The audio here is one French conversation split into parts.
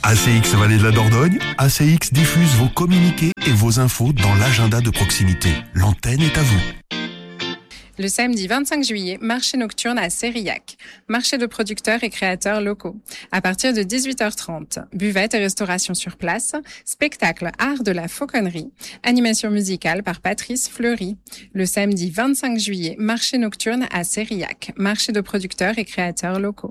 ACX Vallée de la Dordogne, ACX diffuse vos communiqués et vos infos dans l'agenda de proximité. L'antenne est à vous. Le samedi 25 juillet, marché nocturne à Sérillac. Marché de producteurs et créateurs locaux. À partir de 18h30, buvette et restauration sur place, spectacle art de la fauconnerie, animation musicale par Patrice Fleury. Le samedi 25 juillet, marché nocturne à Sérillac. Marché de producteurs et créateurs locaux.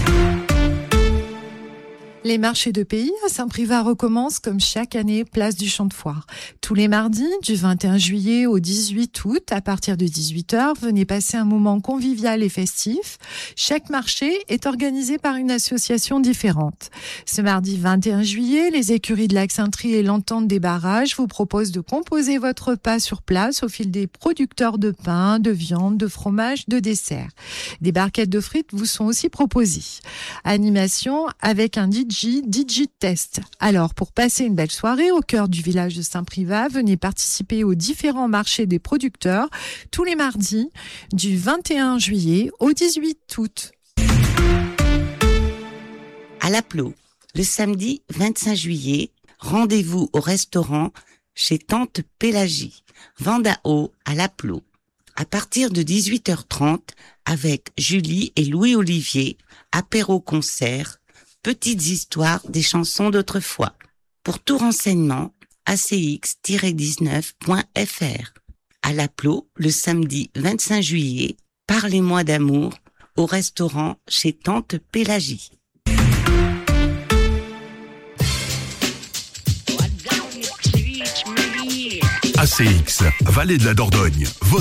Les marchés de pays à Saint-Privat recommencent comme chaque année, place du Champ de Foire. Tous les mardis, du 21 juillet au 18 août, à partir de 18h, venez passer un moment convivial et festif. Chaque marché est organisé par une association différente. Ce mardi 21 juillet, les écuries de Lac-Saint-Try et l'Entente des Barrages vous proposent de composer votre repas sur place au fil des producteurs de pain, de viande, de fromage, de dessert. Des barquettes de frites vous sont aussi proposées. Animation avec un DigiTest. Alors, pour passer une belle soirée au cœur du village de Saint-Privat, venez participer aux différents marchés des producteurs tous les mardis du 21 juillet au 18 août. À l'Aplot, le samedi 25 juillet, rendez-vous au restaurant chez Tante Pélagie, Vendao à l'Aplot. À partir de 18h30, avec Julie et Louis-Olivier, apéro-concert, petites histoires des chansons d'autrefois. Pour tout renseignement, acx-19.fr. À l'Aplot, le samedi 25 juillet, parlez-moi d'amour au restaurant chez Tante Pélagie. ACX Vallée de la Dordogne.